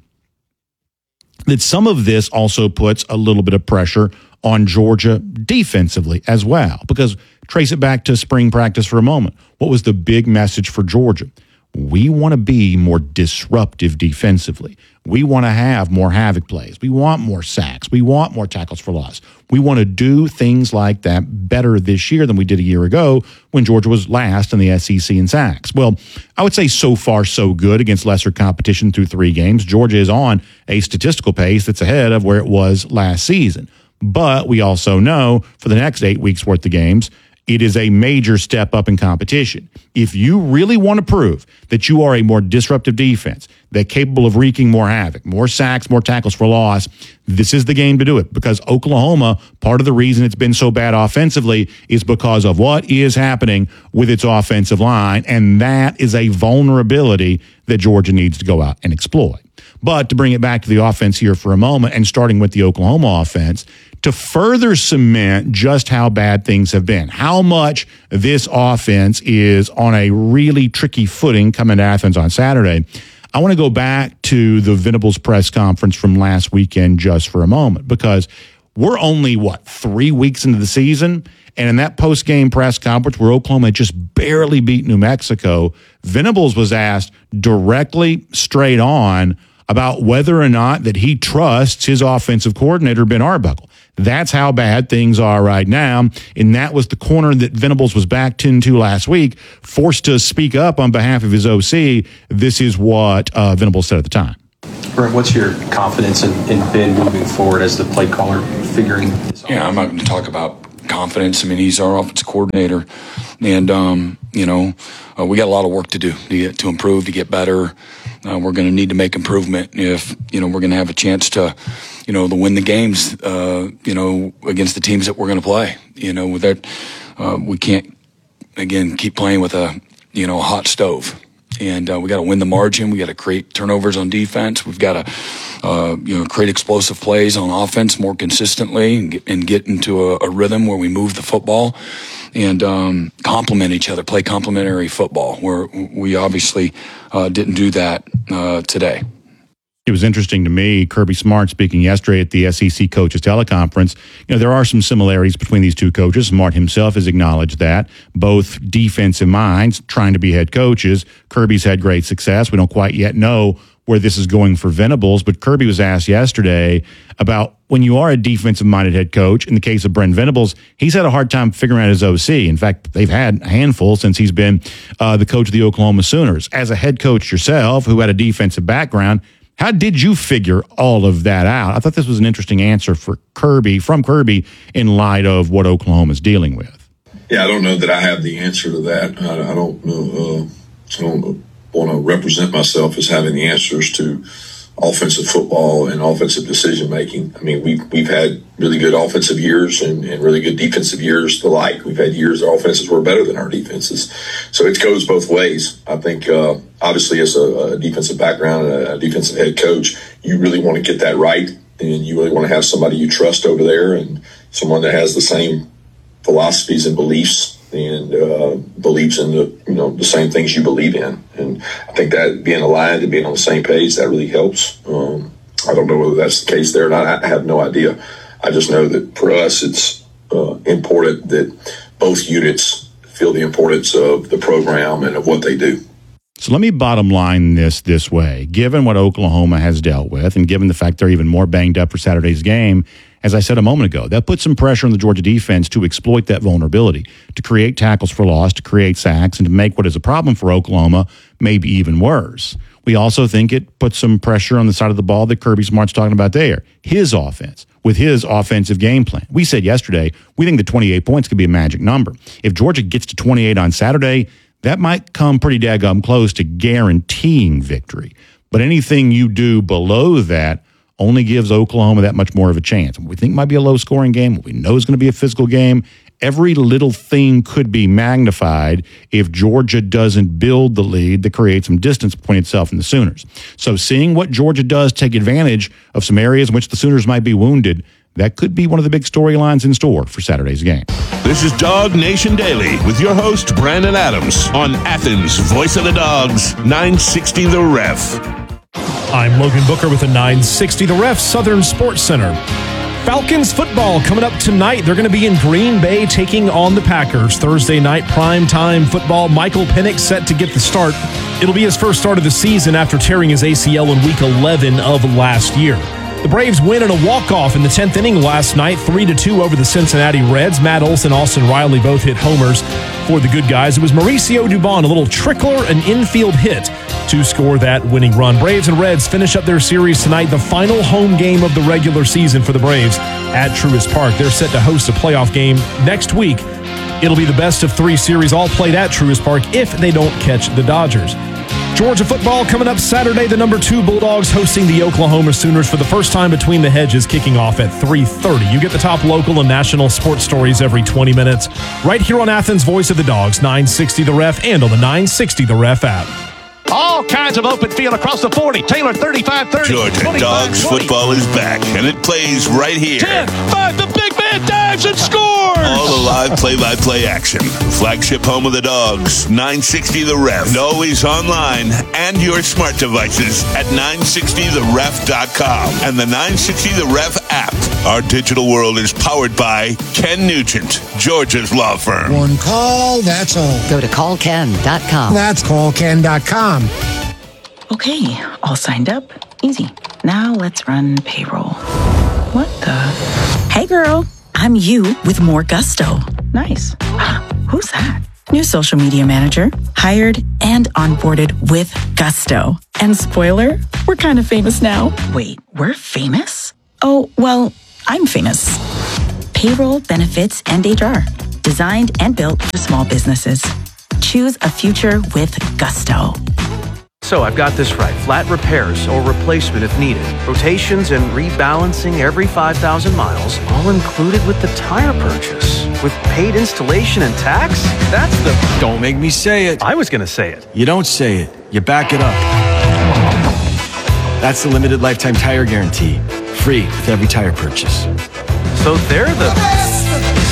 that some of this also puts a little bit of pressure on Georgia defensively as well, because trace it back to spring practice for a moment. What was the big message for Georgia? We want to be more disruptive defensively. We want to have more havoc plays. We want more sacks. We want more tackles for loss. We want to do things like that better this year than we did a year ago when Georgia was last in the S E C in sacks. Well, I would say so far so good against lesser competition through three games. Georgia is on a statistical pace that's ahead of where it was last season. But we also know for the next eight weeks worth of games, it is a major step up in competition. If you really want to prove that you are a more disruptive defense, that capable of wreaking more havoc, more sacks, more tackles for loss, this is the game to do it, because Oklahoma, part of the reason it's been so bad offensively is because of what is happening with its offensive line, and that is a vulnerability that Georgia needs to go out and exploit. But to bring it back to the offense here for a moment, and starting with the Oklahoma offense, to further cement just how bad things have been, how much this offense is on a really tricky footing coming to Athens on Saturday, I want to go back to the Venables press conference from last weekend just for a moment, because we're only, what, three weeks into the season? And in that post-game press conference where Oklahoma had just barely beat New Mexico, Venables was asked directly, straight on, about whether or not that he trusts his offensive coordinator, Ben Arbuckle. That's how bad things are right now. And that was the corner that Venables was backed into last week, forced to speak up on behalf of his O C. This is what uh, Venables said at the time. Brent, what's your confidence in, in Ben moving forward as the play caller, figuring this out? Yeah, I'm not going to talk about confidence. I mean, he's our offensive coordinator. And, um, you know, uh, we got a lot of work to do to get, to improve, to get better. Uh, we're going to need to make improvement if, you know, we're going to have a chance to, you know, to win the games, uh, you know, against the teams that we're going to play. You know, with that, uh, we can't, again, keep playing with a, you know, a hot stove. And uh, we got to win the margin. We got to create turnovers on defense. We've got to, uh, you know, create explosive plays on offense more consistently and get, and get into a, a rhythm where we move the football and um, complement each other, play complementary football, where we obviously uh, didn't do that uh, today. It was interesting to me, Kirby Smart speaking yesterday at the S E C Coaches Teleconference. You know, there are some similarities between these two coaches. Smart himself has acknowledged that. Both defensive minds trying to be head coaches. Kirby's had great success. We don't quite yet know where this is going for Venables, but Kirby was asked yesterday about when you are a defensive-minded head coach. In the case of Brent Venables, he's had a hard time figuring out his O C. In fact, they've had a handful since he's been uh, the coach of the Oklahoma Sooners. As a head coach yourself, who had a defensive background, how did you figure all of that out? I thought this was an interesting answer for Kirby, from Kirby, in light of what Oklahoma's dealing with. Yeah, I don't know that I have the answer to that. I, I don't know. Uh, I don't want to represent myself as having the answers to offensive football and offensive decision making. I mean, we've we've had really good offensive years and, and really good defensive years alike. We've had years our offenses were better than our defenses, so it goes both ways. I think uh, obviously as a, a defensive background, a, a defensive head coach, you really want to get that right, and you really want to have somebody you trust over there and someone that has the same philosophies and beliefs and uh, believes in the you know the same things you believe in. And I think that being aligned and being on the same page, that really helps. Um, I don't know whether that's the case there or not. I have no idea. I just know that for us, it's uh, important that both units feel the importance of the program and of what they do. So let me bottom line this this way. Given what Oklahoma has dealt with, and given the fact they're even more banged up for Saturday's game, as I said a moment ago, that puts some pressure on the Georgia defense to exploit that vulnerability, to create tackles for loss, to create sacks, and to make what is a problem for Oklahoma maybe even worse. We also think it puts some pressure on the side of the ball that Kirby Smart's talking about there, his offense, with his offensive game plan. We said yesterday, we think the twenty-eight points could be a magic number. If Georgia gets to twenty-eight on Saturday, that might come pretty daggum close to guaranteeing victory. But anything you do below that only gives Oklahoma that much more of a chance. We think it might be a low-scoring game. We know it's going to be a physical game. Every little thing could be magnified if Georgia doesn't build the lead that creates some distance between itself and the Sooners. So seeing what Georgia does take advantage of some areas in which the Sooners might be wounded, that could be one of the big storylines in store for Saturday's game. This is Dog Nation Daily with your host, Brandon Adams, on Athens' Voice of the Dogs, nine sixty The Ref. I'm Logan Booker with the nine sixty The Ref Southern Sports Center. Falcons football coming up tonight. They're going to be in Green Bay taking on the Packers. Thursday night prime time football. Michael Penix set to get the start. It'll be his first start of the season after tearing his A C L in week eleven of last year. The Braves win in a walk-off in the tenth inning last night, three to two over the Cincinnati Reds. Matt Olson, Austin Riley both hit homers for the good guys. It was Mauricio Dubon, a little trickler, an infield hit to score that winning run. Braves and Reds finish up their series tonight, the final home game of the regular season for the Braves at Truist Park. They're set to host a playoff game next week. It'll be the best of three series all played at Truist Park if they don't catch the Dodgers. Georgia football coming up Saturday. The number two Bulldogs hosting the Oklahoma Sooners for the first time between the hedges, kicking off at three thirty. You get the top local and national sports stories every twenty minutes right here on Athens' Voice of the Dogs, nine sixty The Ref, and on the nine sixty The Ref app. All kinds of open field across the forty. Taylor thirty-five thirty. Georgia Dogs football is back, and it plays right here. ten, five, the big man dives and scores! All the live play-by-play action. Flagship home of the Dogs, nine sixty The Ref. And always online and your smart devices at nine sixty the ref dot com and the nine sixty The Ref app. Our digital world is powered by Ken Nugent, Georgia's law firm. One call, that's all. Go to call ken dot com. That's call ken dot com. Okay, all signed up. Easy. Now let's run payroll. What the? Hey girl, I'm you with more gusto. Nice. Who's that? New social media manager, hired and onboarded with gusto. And spoiler, we're kind of famous now. Wait, we're famous? Oh, well, I'm famous. Payroll, benefits, and H R. Designed and built for small businesses. Choose a future with gusto. So I've got this right. Flat repairs or replacement if needed. Rotations and rebalancing every five thousand miles, all included with the tire purchase. With paid installation and tax? That's the... Don't make me say it. I was going to say it. You don't say it. You back it up. That's the limited lifetime tire guarantee. Free with every tire purchase. So they're the... best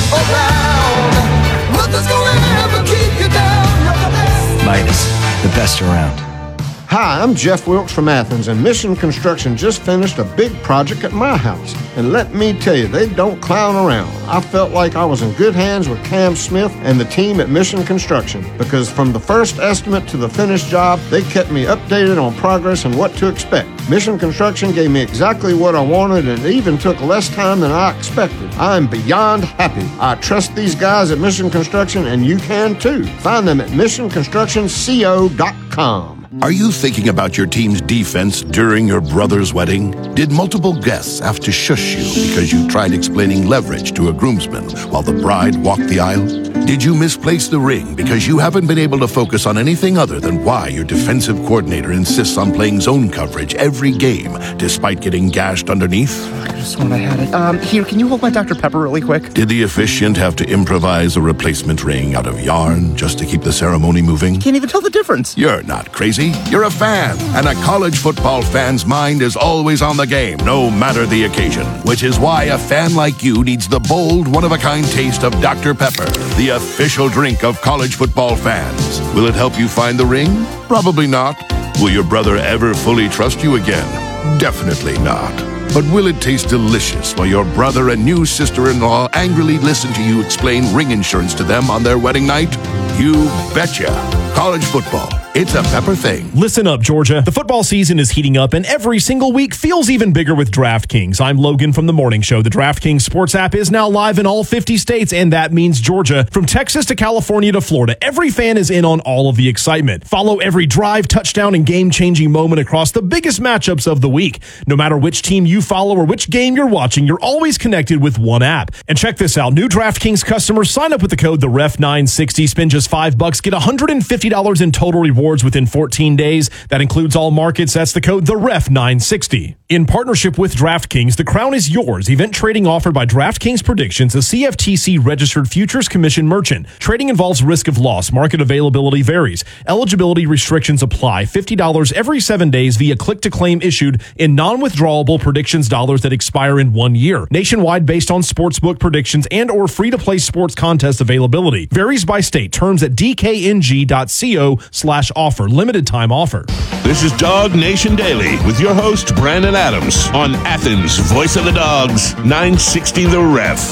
around. Nothing's gonna ever keep you down. You're the best. Midas, the best around. Hi, I'm Jeff Wilkes from Athens, and Mission Construction just finished a big project at my house. And let me tell you, they don't clown around. I felt like I was in good hands with Cam Smith and the team at Mission Construction, because from the first estimate to the finished job, they kept me updated on progress and what to expect. Mission Construction gave me exactly what I wanted, and it even took less time than I expected. I'm beyond happy. I trust these guys at Mission Construction, and you can too. Find them at mission construction co dot com. Are you thinking about your team's defense during your brother's wedding? Did multiple guests have to shush you because you tried explaining leverage to a groomsman while the bride walked the aisle? Did you misplace the ring because you haven't been able to focus on anything other than why your defensive coordinator insists on playing zone coverage every game despite getting gashed underneath? I just thought I had it. Um, here, can you hold my Doctor Pepper really quick? Did the officiant have to improvise a replacement ring out of yarn just to keep the ceremony moving? Can't even tell the difference. You're not crazy. You're a fan, and a college football fan's mind is always on the game, no matter the occasion. Which is why a fan like you needs the bold, one-of-a-kind taste of Doctor Pepper, the official drink of college football fans. Will it help you find the ring? Probably not. Will your brother ever fully trust you again? Definitely not. But will it taste delicious while your brother and new sister-in-law angrily listen to you explain ring insurance to them on their wedding night? You betcha. College football. It's a Pepper thing. Listen up, Georgia. The football season is heating up, and every single week feels even bigger with DraftKings. I'm Logan from The Morning Show. The DraftKings Sports app is now live in all fifty states, and that means Georgia. From Texas to California to Florida, every fan is in on all of the excitement. Follow every drive, touchdown, and game-changing moment across the biggest matchups of the week. No matter which team you follow or which game you're watching, you're always connected with one app. And check this out. New DraftKings customers sign up with the code the ref nine sixty, spend just five bucks, get one hundred fifty dollars in total rewards within fourteen days. That includes all markets. That's the code the ref nine sixty. In partnership with DraftKings, the crown is yours. Event trading offered by DraftKings Predictions, a C F T C-registered futures commission merchant. Trading involves risk of loss. Market availability varies. Eligibility restrictions apply. fifty dollars every seven days via click-to-claim issued in non-withdrawable predictions dollars that expire in one year. Nationwide based on sportsbook predictions and or free-to-play sports contest availability. Varies by state. Terms at d k n g dot co slash offer. Limited time offer. This is Dog Nation Daily with your host, Brandon Adams, on Athens' Voice of the Dogs, nine sixty The Ref.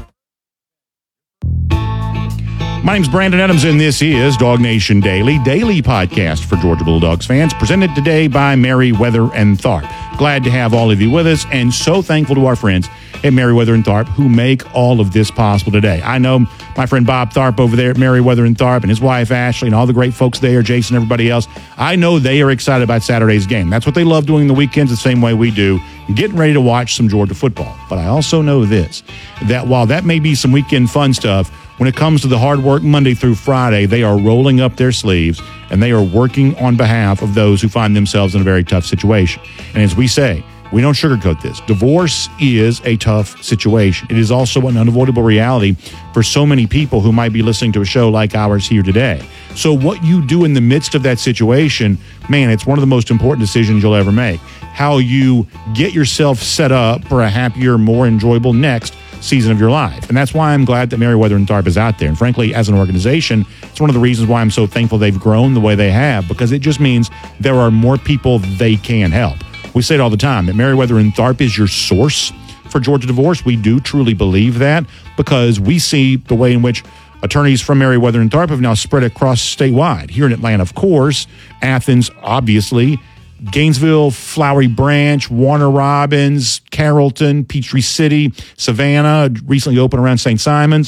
My name's Brandon Adams, and this is Dog Nation Daily, daily podcast for Georgia Bulldogs fans, presented today by Merriweather and Tharp. Glad to have all of you with us, and so thankful to our friends at Merriweather and Tharp who make all of this possible today. I know my friend Bob Tharp over there at Merriweather and Tharp and his wife Ashley and all the great folks there, Jason, everybody else. I know they are excited about Saturday's game. That's what they love doing the weekends the same way we do, getting ready to watch some Georgia football. But I also know this, that while that may be some weekend fun stuff, when it comes to the hard work Monday through Friday, they are rolling up their sleeves and they are working on behalf of those who find themselves in a very tough situation. And as we say, we don't sugarcoat this. Divorce is a tough situation. It is also an unavoidable reality for so many people who might be listening to a show like ours here today. So what you do in the midst of that situation, man, it's one of the most important decisions you'll ever make. How you get yourself set up for a happier, more enjoyable next season of your life. And that's why I'm glad that Meriwether and Tharp is out there. And frankly, as an organization, it's one of the reasons why I'm so thankful they've grown the way they have, because it just means there are more people they can help. We say it all the time, that Meriwether and Tharp is your source for Georgia Divorce. We do truly believe that, because we see the way in which attorneys from Meriwether and Tharp have now spread across statewide. Here in Atlanta, of course, Athens, obviously, Gainesville, Flowery Branch, Warner Robins, Carrollton, Peachtree City, Savannah, recently opened around Saint Simons.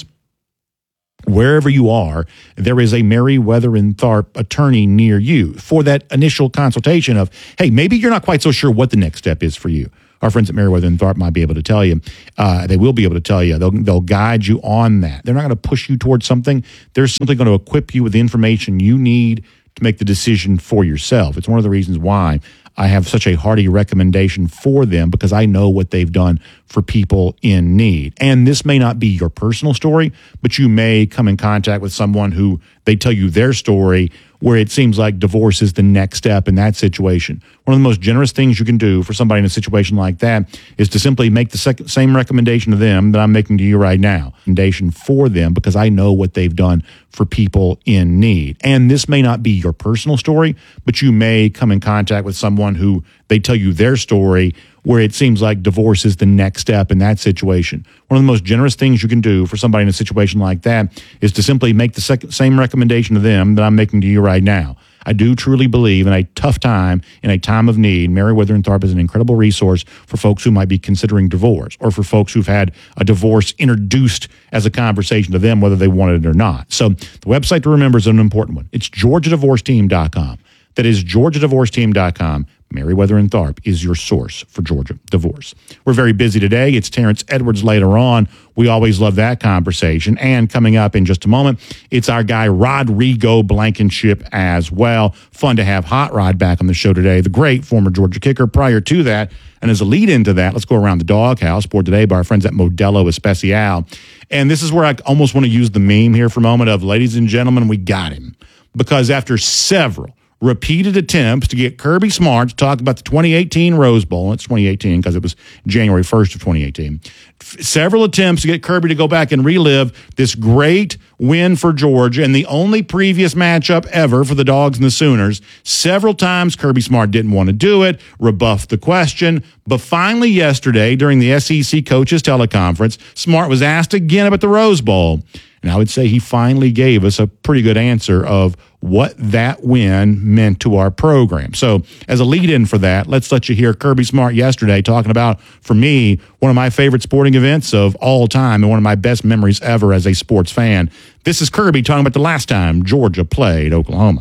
Wherever you are, there is a Meriwether and Tharp attorney near you for that initial consultation of, hey, maybe you're not quite so sure what the next step is for you. Our friends at Meriwether and Tharp might be able to tell you. Uh, they will be able to tell you. They'll, they'll guide you on that. They're not going to push you towards something. They're simply going to equip you with the information you need to make the decision for yourself. It's one of the reasons why I have such a hearty recommendation for them, because I know what they've done for people in need. And this may not be your personal story, but you may come in contact with someone who they tell you their story where it seems like divorce is the next step in that situation. One of the most generous things you can do for somebody in a situation like that is to simply make the sec- same recommendation to them that I'm making to you right now. Recommendation for them, because I know what they've done for people in need. And this may not be your personal story, but you may come in contact with someone who they tell you their story where it seems like divorce is the next step in that situation. One of the most generous things you can do for somebody in a situation like that is to simply make the sec- same recommendation to them that I'm making to you right now. I do truly believe in a tough time, in a time of need, Meriwether and Tharp is an incredible resource for folks who might be considering divorce, or for folks who've had a divorce introduced as a conversation to them, whether they wanted it or not. So the website to remember is an important one. It's georgia divorce team dot com. That is georgia divorce team dot com. Meriwether and Tharp is your source for Georgia divorce. We're very busy today. It's Terrence Edwards later on. We always love that conversation. And coming up in just a moment, it's our guy Rodrigo Blankenship as well. Fun to have Hot Rod back on the show today, the great former Georgia kicker. Prior to that, and as a lead into that, let's go around the doghouse, brought today by our friends at Modelo Especial. And this is where I almost want to use the meme here for a moment of, ladies and gentlemen, we got him. Because after several repeated attempts to get Kirby Smart to talk about the twenty eighteen Rose Bowl. It's twenty eighteen because it was January first of twenty eighteen. F- several attempts to get Kirby to go back and relive this great win for Georgia and the only previous matchup ever for the Dogs and the Sooners. Several times Kirby Smart didn't want to do it, rebuffed the question. But finally yesterday during the S E C coaches teleconference, Smart was asked again about the Rose Bowl. And I would say he finally gave us a pretty good answer of what that win meant to our program. So as a lead-in for that, let's let you hear Kirby Smart yesterday talking about, for me, one of my favorite sporting events of all time and one of my best memories ever as a sports fan. This is Kirby talking about the last time Georgia played Oklahoma.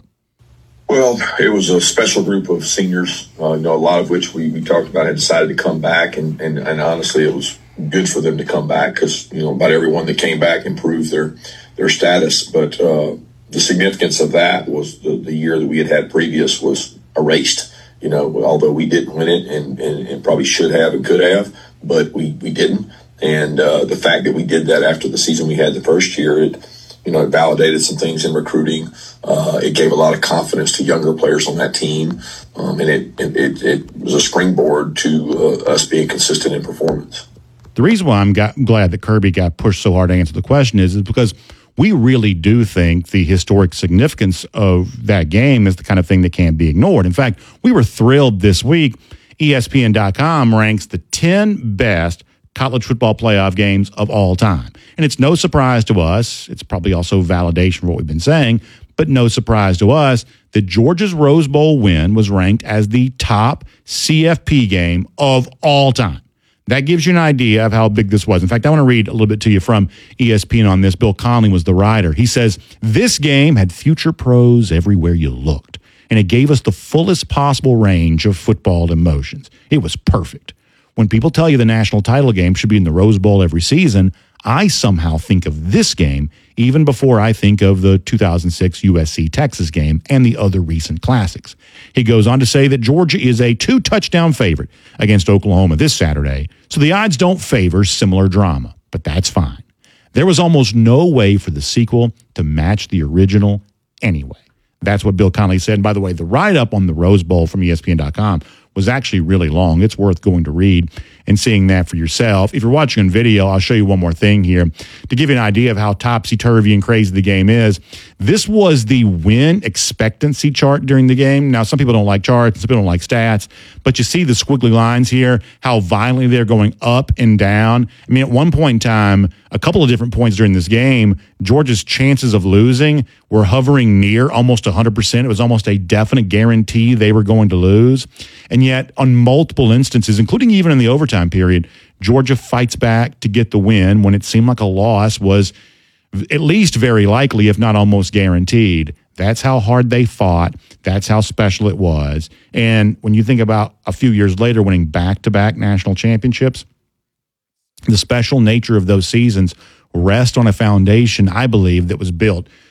Well, it was a special group of seniors, uh, you know, a lot of which we, we talked about had decided to come back, and, and, and honestly, it was good for them to come back because, you know, about everyone that came back improved their their status. But uh, the significance of that was the, the year that we had had previous was erased, you know, although we didn't win it and, and, and probably should have and could have, but we, we didn't. And uh, the fact that we did that after the season we had the first year, it, you know, it validated some things in recruiting. Uh, it gave a lot of confidence to younger players on that team. Um, and it, it, it, it was a springboard to uh, us being consistent in performance. The reason why I'm got, glad that Kirby got pushed so hard to answer the question is, is because we really do think the historic significance of that game is the kind of thing that can't be ignored. In fact, we were thrilled this week. E S P N dot com ranks the ten best college football playoff games of all time. And it's no surprise to us. It's probably also validation for what we've been saying, but no surprise to us that Georgia's Rose Bowl win was ranked as the top C F P game of all time. That gives you an idea of how big this was. In fact, I want to read a little bit to you from E S P N on this. Bill Conley was the writer. He says, this game had future pros everywhere you looked, and it gave us the fullest possible range of football emotions. It was perfect. When people tell you the national title game should be in the Rose Bowl every season, I somehow think of this game even before I think of the two thousand six U S C-Texas game and the other recent classics. He goes on to say that Georgia is a two-touchdown favorite against Oklahoma this Saturday, so the odds don't favor similar drama, but that's fine. There was almost no way for the sequel to match the original anyway. That's what Bill Connelly said. And by the way, the write-up on the Rose Bowl from E S P N dot com was actually really long. It's worth going to read and seeing that for yourself. If you're watching on video, I'll show you one more thing here to give you an idea of how topsy-turvy and crazy the game is. This was the win expectancy chart during the game. Now, some people don't like charts, some people don't like stats, but you see the squiggly lines here, how violently they're going up and down. I mean, at one point in time, a couple of different points during this game, Georgia's chances of losing were hovering near almost one hundred percent. It was almost a definite guarantee they were going to lose. And yet, on multiple instances, including even in the overtime period, Georgia fights back to get the win when it seemed like a loss was at least very likely, if not almost guaranteed. That's how hard they fought. That's how special it was. And when you think about a few years later winning back-to-back national championships, the special nature of those seasons rest on a foundation, I believe, that was built